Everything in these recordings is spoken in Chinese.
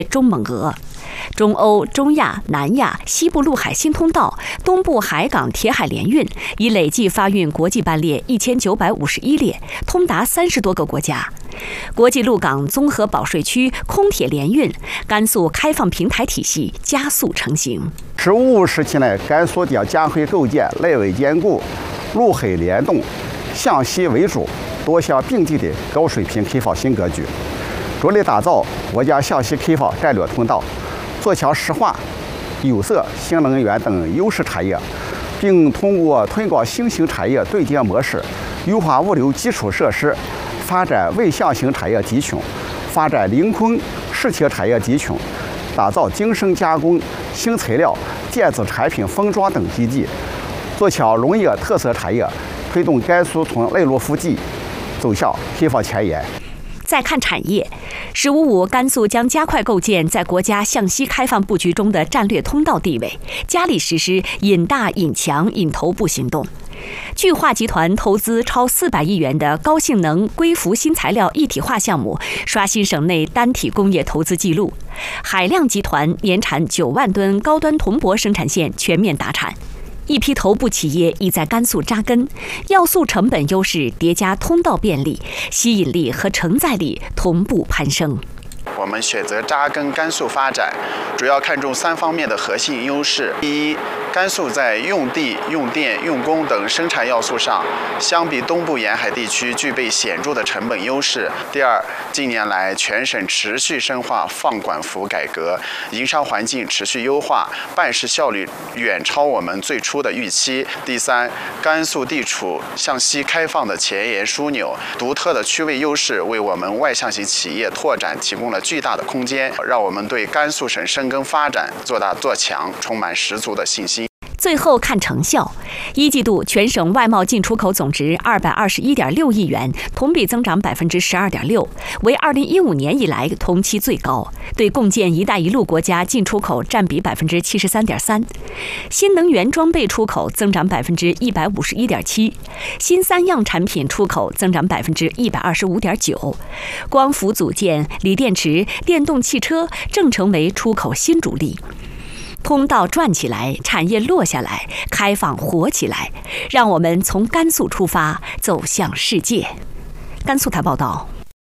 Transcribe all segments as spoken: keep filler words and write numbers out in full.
中蒙俄。中欧、中亚、南亚、西部陆海新通道、东部海港铁海联运已累计发运国际班列一千九百五十一列，通达三十多个国家。国际陆港综合保税区空铁联运，甘肃开放平台体系加速成型。 十五时期内，甘肃将加快构建内外兼顾、陆海联动、向西为主、多项并进的高水平开放新格局，着力打造国家向西开放战略通道，做强石化、有色、新能源等优势产业，并通过推广新型产业对接模式，优化物流基础设施，发展外向型产业集群，发展临空视听产业集群，打造精深加工、新材料、电子产品封装等基地，做强农业特色产业，推动甘肃从内陆腹地走向开放前沿。 再看产业，十五五甘肃将加快构建在国家向西开放布局中的战略通道地位，加力实施引大引强引头部行动。聚化集团投资超四百亿元的高性能硅氟新材料一体化项目，刷新省内单体工业投资记录。海量集团年产九万吨高端铜箔生产线全面达产。一批头部企业已在甘肃扎根，要素成本优势叠加通道便利，吸引力和承载力同步攀升。 我们选择扎根甘肃发展，主要看重三方面的核心优势。第一，甘肃在用地、用电、用工等生产要素上，相比东部沿海地区具备显著的成本优势。第二，近年来全省持续深化放管服改革，营商环境持续优化，办事效率远超我们最初的预期。第三，甘肃地处向西开放的前沿枢纽，独特的区位优势为我们外向型企业拓展提供了巨大的空间，让我们对甘肃省深耕发展、做大做强充满十足的信心。 最后看成效，一季度全省外贸进出口总值二百二十一点六亿元，同比增长百分之十二点六，为二零一五年以来同期最高。对共建“一带一路”国家进出口占比百分之七十三点三，新能源装备出口增长百分之一百五十一点七，新三样产品出口增长百分之一百二十五点九，光伏组件、锂电池、电动汽车正成为出口新主力。通道转起来，产业落下来，开放活起来，让我们从甘肃出发，走向世界。甘肃台报道。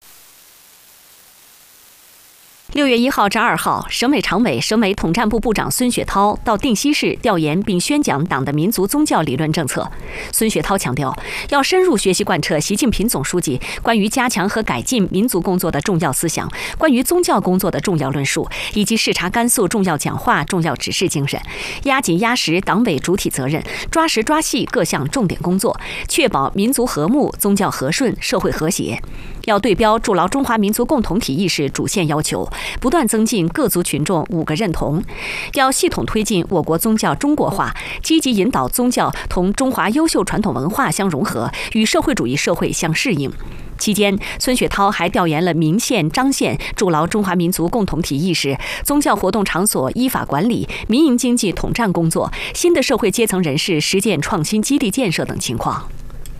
六月一号至二号，省委常委、省委统战部部长孙雪涛到定西市调研并宣讲党的民族宗教理论政策。孙雪涛强调，要深入学习贯彻习近平总书记关于加强和改进民族工作的重要思想，关于宗教工作的重要论述，以及视察甘肃重要讲话、重要指示精神，压紧压实党委主体责任，抓实抓细各项重点工作，确保民族和睦、宗教和顺、社会和谐。要对标筑牢中华民族共同体意识主线要求，不断增进各族群众五个认同，要系统推进我国宗教中国化，积极引导宗教同中华优秀传统文化相融合，与社会主义社会相适应。期间，孙雪涛还调研了明县、章县筑牢中华民族共同体意识、宗教活动场所依法管理、民营经济统战工作、新的社会阶层人士实践创新基地建设等情况。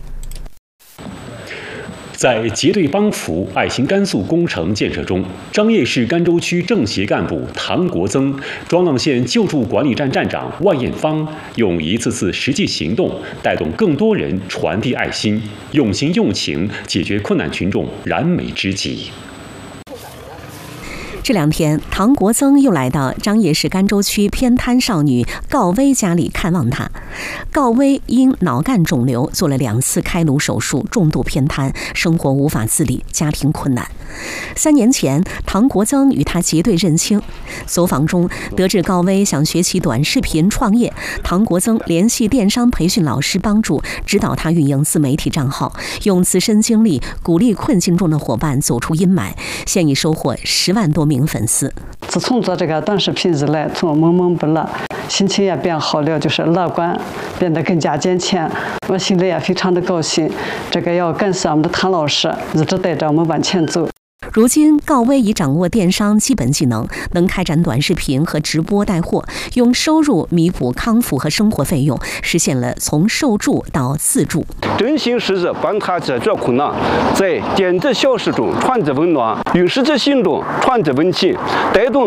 在结对帮扶、爱心甘肃工程建设中，张掖市甘州区政协干部唐国增、庄浪县救助管理站站长万艳芳用一次次实际行动，带动更多人传递爱心，用心用情解决困难群众燃眉之急。 这两天，唐国增又来到张掖市甘州区偏瘫少女告薇家里看望她。告薇因脑干肿瘤做了两次开颅手术，重度偏瘫，生活无法自理，家庭困难。三年前，唐国增与她结对认亲，走访中得知告薇想学习短视频创业，唐国增联系电商培训老师帮助，指导她运营自媒体账号，用自身经历鼓励困境中的伙伴走出阴霾，现已收获十万多名粉丝。 自从做这个短视频以来，从闷闷不乐，心情也变好了，就是乐观，变得更加坚强。我心里也非常的高兴，这个要感谢我们的唐老师，一直带着我们往前走。 如今，告薇已掌握电商基本技能，能开展短视频和直播带货，用收入弥补康复和生活费用，实现了从受助到自助。 真心实意帮他解决困难，在点滴小事中传递温暖，用实际行动传递温情，带动